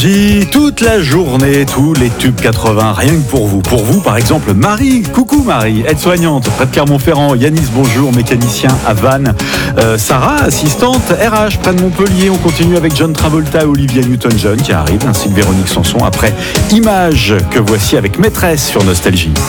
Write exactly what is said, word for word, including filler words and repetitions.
J'ai toute la journée, tous les tubes quatre-vingts, rien que pour vous. Pour vous, par exemple, Marie. Coucou Marie, aide-soignante près de Clermont-Ferrand. Yanis, bonjour, mécanicien à Vannes. Euh, Sarah, assistante R H près de Montpellier. On continue avec John Travolta et Olivia Newton-John qui arrive, ainsi que Véronique Sanson après Images, que voici avec Maîtresse sur Nostalgie.